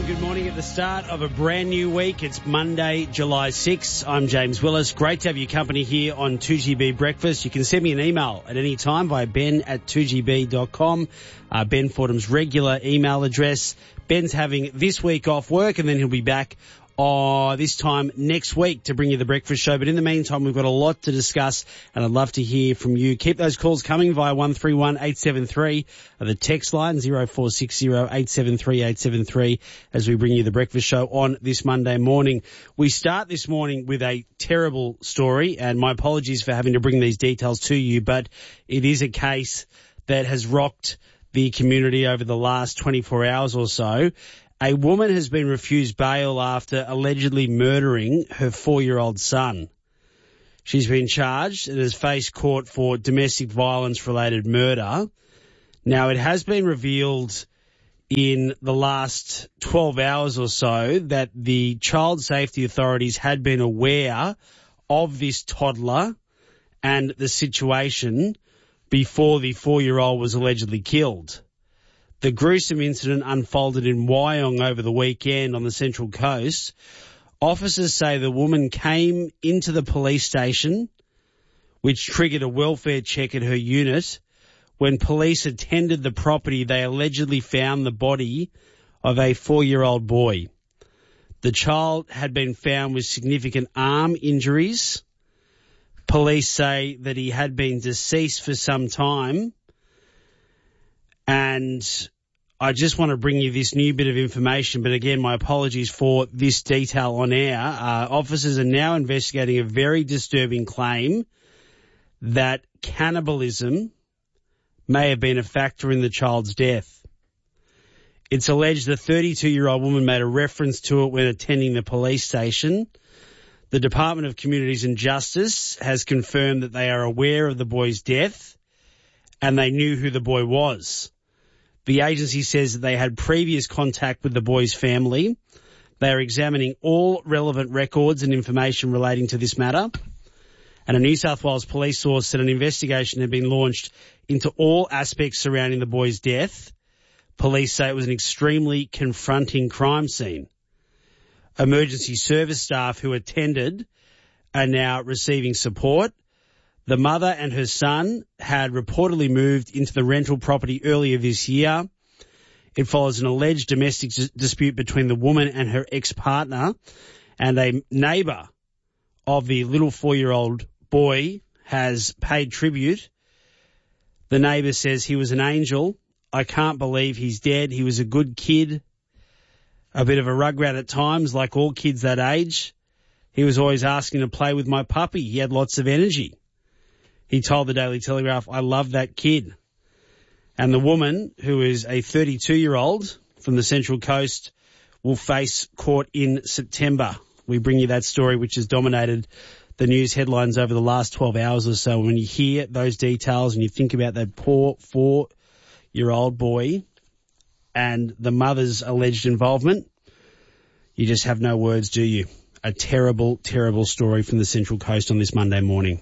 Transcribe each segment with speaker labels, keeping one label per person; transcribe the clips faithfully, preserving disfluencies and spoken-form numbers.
Speaker 1: Good morning at the start of a brand new week. It's Monday, July sixth. I'm James Willis. Great to have your company here on two G B Breakfast. You can send me an email at any time via ben at two g b dot com. Uh, Ben Fordham's regular email address. Ben's having this week off work and then he'll be back uh, this time next week to bring you the breakfast show. But in the meantime, we've got a lot to discuss and I'd love to hear from you. Keep those calls coming via one three one eight seven three, the text line zero four six zero eight seven three eight seven three as we bring you the breakfast show on this Monday morning. We start this morning with a terrible story, and my apologies for having to bring these details to you, but it is a case that has rocked the community over the last twenty-four hours or so. A woman has been refused bail after allegedly murdering her four-year-old son. She's been charged and has faced court for domestic violence-related murder. Now, it has been revealed in the last twelve hours or so that the child safety authorities had been aware of this toddler and the situation before the four-year-old was allegedly killed. The gruesome incident unfolded in Wyong over the weekend on the Central Coast. Officers say the woman came into the police station, which triggered a welfare check at her unit. When police attended the property, they allegedly found the body of a four-year-old boy. The child had been found with significant arm injuries. Police say that he had been deceased for some time. And I just want to bring you this new bit of information, but again, my apologies for this detail on air. Uh, officers are now investigating a very disturbing claim that cannibalism may have been a factor in the child's death. It's alleged the thirty-two-year-old woman made a reference to it when attending the police station. The Department of Communities and Justice has confirmed that they are aware of the boy's death and they knew who the boy was. The agency says that they had previous contact with the boy's family. They are examining all relevant records and information relating to this matter. And a New South Wales police source said an investigation had been launched into all aspects surrounding the boy's death. Police say it was an extremely confronting crime scene. Emergency service staff who attended are now receiving support. The mother and her son had reportedly moved into the rental property earlier this year. It follows an alleged domestic dis- dispute between the woman and her ex-partner, and a neighbour of the little four-year-old boy has paid tribute. The neighbour says he was an angel. I can't believe he's dead. He was a good kid, a bit of a rugrat at times, like all kids that age. He was always asking to play with my puppy. He had lots of energy. He told the Daily Telegraph, I love that kid. And the woman, who is a thirty-two-year-old from the Central Coast, will face court in September. We bring you that story, which has dominated the news headlines over the last twelve hours or so. When you hear those details and you think about that poor four-year-old boy and the mother's alleged involvement, you just have no words, do you? A terrible, terrible story from the Central Coast on this Monday morning.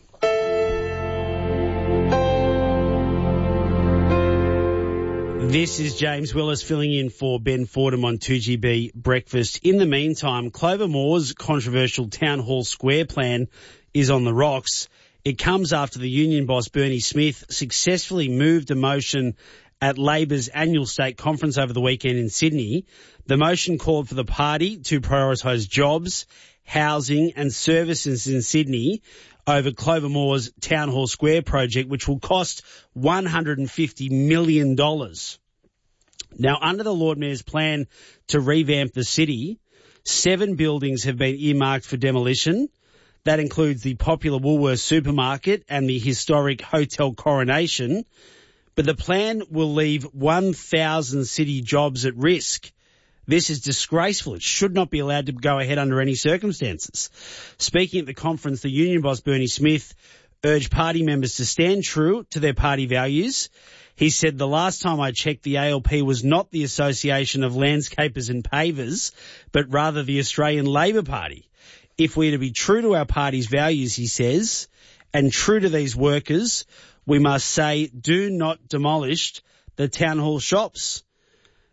Speaker 1: This is James Willis filling in for Ben Fordham on two G B Breakfast. In the meantime, Clover Moore's controversial Town Hall Square plan is on the rocks. It comes after the union boss Bernie Smith successfully moved a motion at Labor's annual state conference over the weekend in Sydney. The motion called for the party to prioritise jobs, housing and services in Sydney over Clover Moore's Town Hall Square project, which will cost one hundred fifty million dollars. Now, under the Lord Mayor's plan to revamp the city, seven buildings have been earmarked for demolition. That includes the popular Woolworths supermarket and the historic Hotel Coronation. But the plan will leave one thousand city jobs at risk. This is disgraceful. It should not be allowed to go ahead under any circumstances. Speaking at the conference, the union boss Bernie Smith urged party members to stand true to their party values. He said, the last time I checked, the A L P was not the Association of Landscapers and Pavers, but rather the Australian Labor Party. If we are to be true to our party's values, he says, and true to these workers, we must say, do not demolish the town hall shops.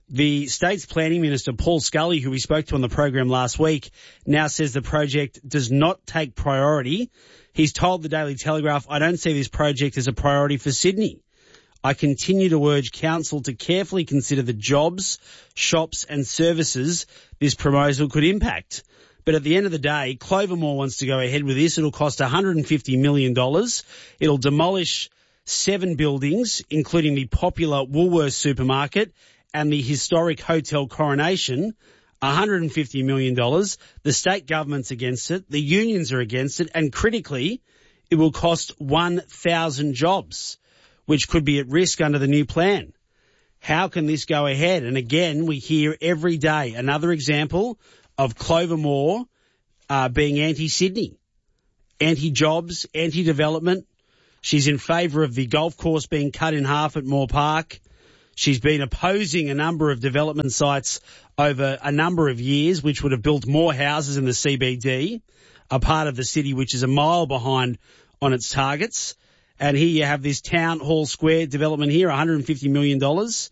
Speaker 1: The state's planning minister, Paul Scully, who we spoke to on the program last week, now says the project does not take priority. He's told the Daily Telegraph, I don't see this project as a priority for Sydney. I continue to urge council to carefully consider the jobs, shops and services this proposal could impact. But at the end of the day, Clovermore wants to go ahead with this. It'll cost one hundred fifty million dollars. It'll demolish seven buildings, including the popular Woolworths supermarket and the historic Hotel Coronation, one hundred fifty million dollars. The state government's against it. The unions are against it. And critically, it will cost one thousand jobs, which could be at risk under the new plan. How can this go ahead? And again, we hear every day another example of Clovermore uh, being anti-Sydney, anti-jobs, anti-development. She's in favour of the golf course being cut in half at Moore Park. She's been opposing a number of development sites over a number of years, which would have built more houses in the C B D, a part of the city which is a mile behind on its targets. And here you have this Town Hall Square development here, one hundred fifty million dollars,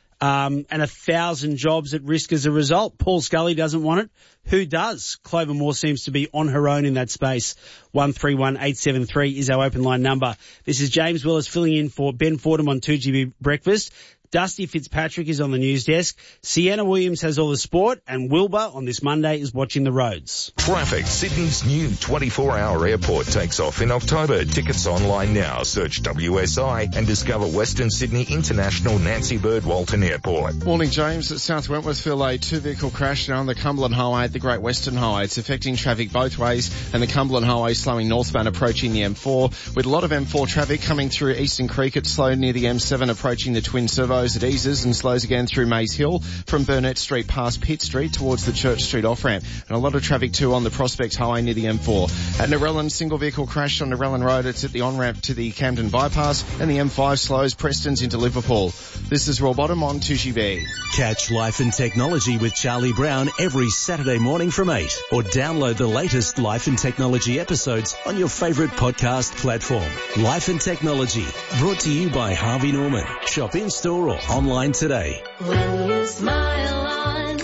Speaker 1: um, and a thousand jobs at risk as a result. Paul Scully doesn't want it. Who does? Clovermore seems to be on her own in that space. one three one eight seven three is our open line number. This is James Willis filling in for Ben Fordham on two G B Breakfast. Dusty Fitzpatrick is on the news desk. Sienna Williams has all the sport, and Wilbur on this Monday is watching the roads.
Speaker 2: Traffic. Sydney's new twenty-four hour airport takes off in October. Tickets online now. Search W S I and discover Western Sydney International Nancy Bird Walton Airport.
Speaker 3: Morning, James. At South Wentworthville, a two-vehicle crash now on the Cumberland Highway at the Great Western Highway. It's affecting traffic both ways, and the Cumberland Highway slowing northbound approaching the M four. With a lot of M four traffic coming through Eastern Creek, it's slow near the M seven approaching the Twin Servos. It eases and slows again through Maze Hill from Burnett Street past Pitt Street towards the Church Street off-ramp. And a lot of traffic too on the Prospect Highway near the M four. At Narellan, single vehicle crash on Narellan Road. It's at the on-ramp to the Camden Bypass, and the M five slows Preston's into Liverpool. This is Roy Bottom on two G B.
Speaker 4: Catch Life and Technology with Charlie Brown every Saturday morning from eight, or download the latest Life and Technology episodes on your favourite podcast platform. Life and Technology, brought to you by Harvey Norman. Shop in-store or online today.
Speaker 5: When you smile on,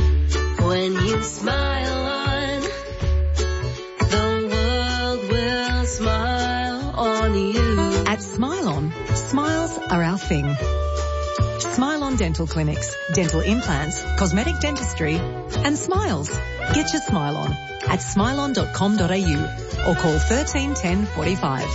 Speaker 5: when you smile on, the world will smile on you.
Speaker 6: At Smile On, smiles are our thing. Smile On Dental Clinics, dental implants, cosmetic dentistry, and smiles. Get your smile on at smile on dot com dot a u or call thirteen ten forty-five.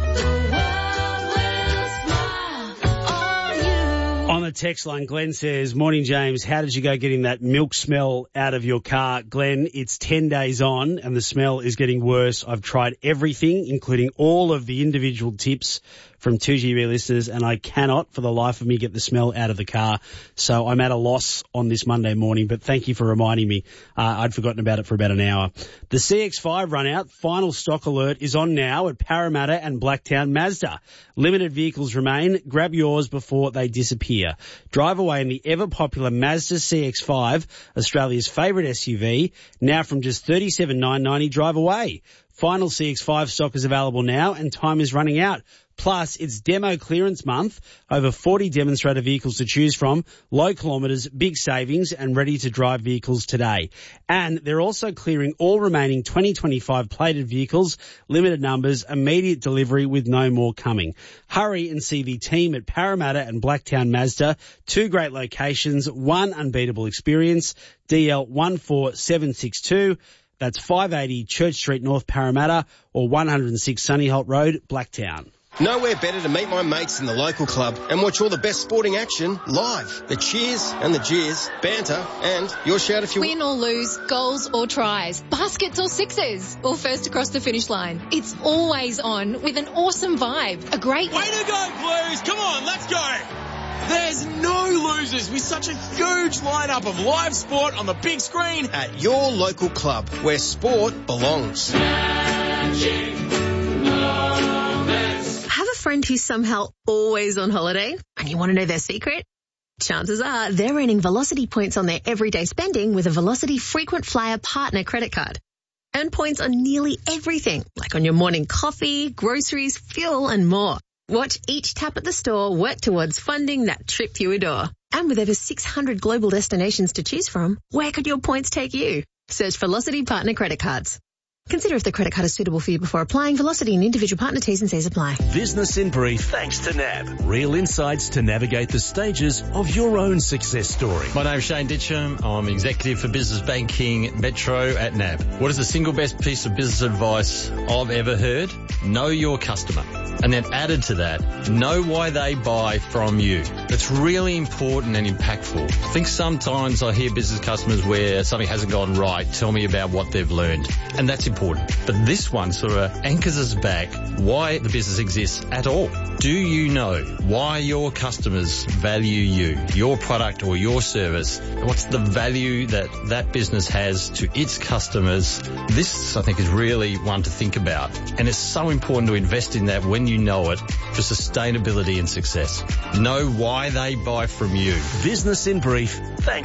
Speaker 1: On the text line, Glenn says, morning, James. How did you go getting that milk smell out of your car? Glenn, it's ten days on and the smell is getting worse. I've tried everything, including all of the individual tips from two G B listeners, and I cannot for the life of me get the smell out of the car. So I'm at a loss on this Monday morning, but thank you for reminding me. Uh, I'd forgotten about it for about an hour. The C X five run out, final stock alert is on now at Parramatta and Blacktown Mazda. Limited vehicles remain. Grab yours before they disappear. Drive away in the ever-popular Mazda C X five, Australia's favourite S U V, now from just thirty-seven thousand nine hundred ninety dollars. Drive away. Final C X five stock is available now and time is running out. Plus, it's demo clearance month. Over forty demonstrator vehicles to choose from, low kilometres, big savings, and ready to drive vehicles today. And they're also clearing all remaining twenty twenty-five plated vehicles, limited numbers, immediate delivery with no more coming. Hurry and see the team at Parramatta and Blacktown Mazda. Two great locations, one unbeatable experience. D L one four seven six two. That's five eighty Church Street, North Parramatta, or one oh six Sunnyholt Road, Blacktown.
Speaker 7: Nowhere better to meet my mates in the local club and watch all the best sporting action live. The cheers and the jeers, banter, and your shout if you
Speaker 8: win or lose, goals or tries, baskets or sixes, or first across the finish line. It's always on with an awesome vibe. A great
Speaker 9: way to go, Blues! Come on, let's go! There's no losers with such a huge lineup of live sport on the big screen
Speaker 7: at your local club where sport belongs.
Speaker 5: Magic moments.
Speaker 10: Have a friend who's somehow always on holiday and you want to know their secret? Chances are they're earning Velocity points on their everyday spending with a Velocity Frequent Flyer Partner credit card. Earn points on nearly everything, like on your morning coffee, groceries, fuel, and more. Watch each tap at the store work towards funding that trip to your door. And with over six hundred global destinations to choose from, where could your points take you? Search Velocity Partner Credit Cards. Consider if the credit card is suitable for you before applying. Velocity and individual partner T's and C's apply.
Speaker 4: Business in Brief, thanks to N A B. Real insights to navigate the stages of your own success story.
Speaker 11: My name's Shane Ditcham. I'm executive for business banking Metro at N A B. What is the single best piece of business advice I've ever heard? Know your customer. And then added to that, know why they buy from you. It's really important and impactful. I think sometimes I hear business customers where something hasn't gone right, tell me about what they've learned. And that's important. But this one sort of anchors us back why the business exists at all. Do you know why your customers value you, your product or your service? What's the value that that business has to its customers? This, I think, is really one to think about. And it's so important to invest in that when you know it for sustainability and success. Know why they buy from you.
Speaker 4: Business in Brief, thanks